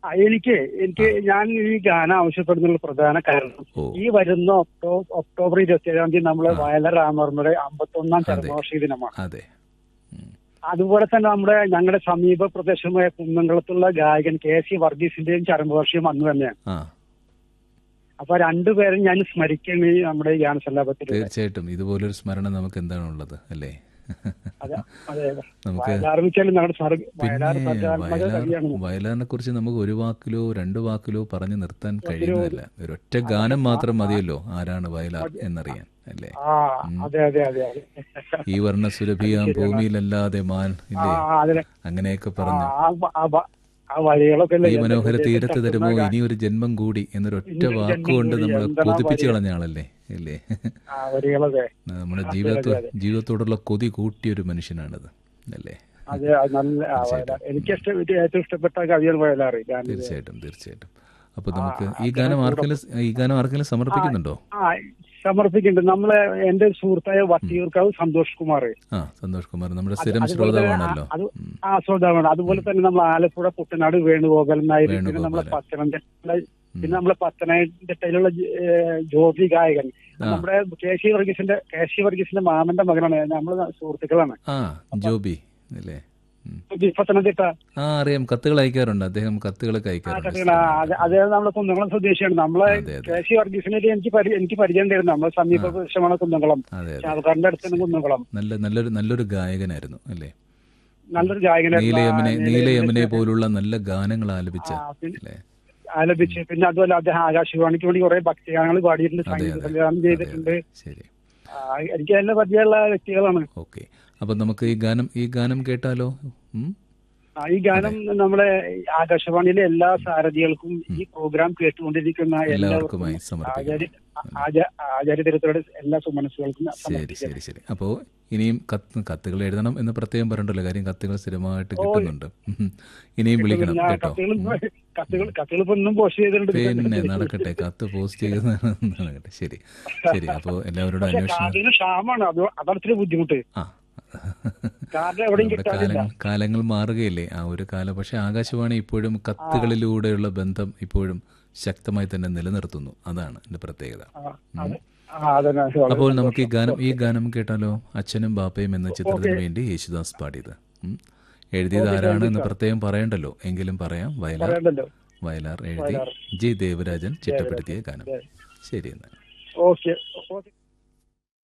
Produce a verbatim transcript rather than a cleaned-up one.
ആ, എനിക്ക് എനിക്ക് ഞാൻ ഈ ഗാനം ആവശ്യപ്പെടുന്നുള്ള പ്രധാന കാരണം ഓ ഈ വരുന്ന ഒക്ടോബർ ഒക്ടോബർ ഇരുപത്തി ഏഴാം തീയതി നമ്മള് ആ വയലാർ രാമവർമ്മയുടെ അമ്പത്തൊന്നാം അതെ ചരമവാർഷിക ദിനമാണ്. അതെ ഉം. അതുപോലെ തന്നെ നമ്മുടെ ഞങ്ങളുടെ സമീപ പ്രദേശമായ കുന്നംകുളത്തുള്ള ഗായകൻ കെ സി വർഗീസിന്റെയും ചരമവാർഷികം അന്ന് തന്നെയാണ്. ആ അപ്പൊ രണ്ടുപേരും ഞാൻ സ്മരിക്കുന്നു ഈ നമ്മുടെ ഈ ഗാനസല്ലാപത്തിലൂടെ. തീർച്ചയായിട്ടും ഇതുപോലൊരു സ്മരണ നമുക്ക് എന്താണുള്ളത് അല്ലേ? അതെ അതെ നമുക്ക് വയലാർ വെച്ചാൽ ഞങ്ങളുടെ സർഗ പിന്നെ വയലാർ സർഗാത്മക വയലാർ കവിയാണ്. വയലാറിനെ കുറിച്ച് നമുക്ക് ഒരു വാക്കിലോ രണ്ട് വാക്കിലോ പറഞ്ഞു നിർത്താൻ ഒരു കഴിയുന്നതല്ല. ഒരൊറ്റ ഗാനം മാത്രം മതിയല്ലോ ആരാണ് വയലാർ എന്നറിയാൻ അല്ലേ? ആ ഉം. അതെ അതെ അതെ അതെ ഈ വർണ്ണ അത് സുരഭിയാം ശരിയാണ്. ഭൂമിയിലല്ലാതെ മാൻ ആ ഇല്ലേ, അതിന് അങ്ങനെയൊക്കെ ആ പറഞ്ഞ് ആ വ- ആ വ- ആ വഴികളൊക്കെ ഈ അല്ലേ എന്റെ മനോഹര ഹൃദയത്തിൽ തീരത്ത് തട്ടുന്ന തരുമോ ഗാ- ഇനി ഒരു ജന്മം കൂടി എന്നൊരൊറ്റ ഇനിയൊരു ജന്മം വാക്കുകൊണ്ട് കൂടി നമ്മളെ എന്താണ് ആ കൊതിപ്പിച്ച് വരികൾ. കളഞ്ഞ ആളല്ലേ ഇല്ലേ? ആ വരികളൊക്കെ നമ്മുടെ അതെ ജീവിതത്തോ അതെ അതെ ജീവിതത്തോടുള്ള കൊതി കൂട്ടിയൊരു മനുഷ്യനാണത് അല്ലേ? അതെ അത് നല്ല ആ വയലാർ തീർച്ചയായിട്ടും എനിക്ക് ഉം. ഇഷ്ടം ഏറ്റവും ഇഷ്ടപ്പെട്ട കവിയാണ് വയലാർ. ഞാൻ തീർച്ചയായിട്ടും തീർച്ചയായിട്ടും. അപ്പോൾ ആ നമുക്ക് ഈ അദ്ദേഹം ഗാനം കൂടെ ആർക്കെങ്കിലും ഈ ഗാനം ആർക്കെങ്കിലും ആ സമർപ്പിക്കുന്നുണ്ടോ? ആ സമർപ്പിക്കുന്നുണ്ട്. നമ്മളെ എന്റെ ഒരു സുഹൃത്തായ ഉം. വട്ടിയൂർക്കാവ് സന്തോഷ് കുമാർ. ആ സന്തോഷ് കുമാർ നമ്മുടെ അത് സ്ഥിരം അതുപോലെ തന്നെ ആ- ശ്രോതാവാണല്ലോ. അത് ഉം. ആ ശ്രോതാവാണ്. അതുപോലെ ഉം. തന്നെ നമ്മൾ ആലപ്പുഴ കുട്ടനാട് വേണുഗോപാലൻ നായർ, പിന്നെ നമ്മളെ വേണുഗോപാലൻ. പത്തനംതിട്ട ഉം. പിന്നെ നമ്മളെ പത്തനംതിട്ടയിലുള്ള ജ- ഏഹ് ജോബി ഗായകൻ ആ നമ്മുടെ കെ സി വർഗീസിന്റെ കെ സി വർഗീസിന്റെ മാമന്റെ മകനാണ്. നമ്മള് സുഹൃത്തുക്കളാണ്. ആ അപ്പൊ ജോബി അല്ലേ? ഉം. ഈ പത്തനംതിട്ട ആ അറിയാം, കത്തുകൾ അയക്കാറുണ്ട് അദ്ദേഹം, കത്തുകളൊക്കെ ആ അയക്കാറുണ്ട് കഥകൾ സ്ഥിരമായിട്ട്. അത് നമ്മളെ കുന്നംകുളം സ്വദേശിയാണ്. നമ്മളെ അതെ അതെ കെ സി വർഗീസിനെ എനിക്ക് പരി- എനിക്ക് പരിചയം ഉണ്ടായിരുന്നു. നമ്മളെ ആ സമീപ പ്രദേശമാണ് കുന്നംകുളം. അതെ അതെ ചാവക്കാടിന്റെ അടുത്താണ് ശരി. കുന്നംകുളം. നല്ല നല്ലൊരു നല്ലൊരു ഗായകനായിരുന്നു അല്ലേ? ഉം. നല്ലൊരു ഗായകനായിരുന്നു. ആ നീലയമുനെ നീലയമുനെ നീലയമുനെ പോലുള്ള നല്ല ഗാനങ്ങൾ ആലപിച്ച ആ പിന്നെ അല്ലേ? ആലപിച്ച് പിന്നെ അതുപോലെ അദ്ദേഹം ആകാശവാണിക്ക് വേണ്ടി കുറെ ഭക്തിഗാനങ്ങൾ പാടിയിട്ടുണ്ട്, അതെ സംഗീത അതെ സംവിധാനം അതെ ചെയ്തിട്ടുണ്ട്. അതെ ശരി. ആ, എനിക്ക് നല്ല പരിചയമുള്ള വ്യക്തികളാണ്. ഓക്കെ, അപ്പം നമുക്ക് ഈ ഗാനം ഈ ഗാനം കേട്ടാലോ? ഉം? ആ, ഈ അതെ ഗാനം നമ്മുടെ ആകാശവാണിയിലെ എല്ലാ ഉം. സാരഥികൾക്കും ഉം. ഈ പ്രോഗ്രാം കേട്ടുകൊണ്ടിരിക്കുന്ന എല്ലാവർക്കും എല്ലാവർക്കുമായി സമർപ്പിക്കുന്നു ആചാര്യ അല്ലേ? ആചാ- ആചാര്യതരത്തോടെ എല്ലാ സുമനസ്സുകൾക്കും ശരി സമർപ്പിക്കുന്നു. ശരി ശരി. അപ്പോൾ ഇനിയും കത്ത് കത്തുകൾ എഴുതണം എന്ന് പ്രത്യേകം പറഞ്ഞിട്ടുള്ള കാര്യം, കത്തുകൾ സ്ഥിരമായിട്ട് ഓ കിട്ടുന്നുണ്ട്. ഉം. ഇനിയും കിട്ടുന്നു. വിളിക്കണം ഞാൻ കേട്ടോ. കത്തുകൾ ഉം. കത്തുകൾ ഉം. കത്തുകൾ ഇപ്പൊ ഒന്നും പോസ്റ്റ് ചെയ്തിട്ടുണ്ട്. പിന്നെ നടക്കട്ടെ, കത്ത് പോസ്റ്റ് ചെയ്ത് നടക്കട്ടെ. ശരി ശരി. അപ്പോൾ എല്ലാവരോടും പക്ഷെ അന്വേഷണം. കാർഡിന് ക്ഷാമാണ്. അത് അതാണ് ഇത്തിരി ബുദ്ധിമുട്ട്. ആ കാർഡ് എവിടെയും നമ്മുടെ കിട്ടാനില്ല. കാലങ്ങൾ കാലങ്ങൾ മാറുകയല്ലേ ആ ഒരു കാലം. പക്ഷെ ആകാശവാണി ഇപ്പോഴും ആ കത്തുകളിലൂടെയുള്ള ബന്ധം ഇപ്പോഴും ശക്തമായി തന്നെ നിലനിർത്തുന്നു. അതാണ് എൻ്റെ പ്രത്യേകത. ആ, ഉം. അതെ ആ അതന്നെ വളരെ അപ്പോൾ നമുക്ക് ഈ സന്തോഷം. ഗാനം ഈ ഓക്കെ ഗാനം കേട്ടാലോ? അച്ഛനും ബാപ്പയും എന്ന ഓക്കെ ചിത്രത്തിന് വേണ്ടി യേശുദാസ് പാടിയത്. ഉം. എഴുതിയത് ഓക്കെ താങ്ക് ആരാണ് യു എന്ന് സാർ. പ്രത്യേകം പറയണ്ടല്ലോ, എങ്കിലും പറയാം. വയലാർ പറയണ്ടല്ലോ. വയലാർ എഴുതി വയലാർ ജി ദേവരാജൻ ദേവരാജൻ. ചിട്ടപ്പെടുത്തിയ ഗാനം. ദേവ- ശരി എന്നാൽ. Okay okay.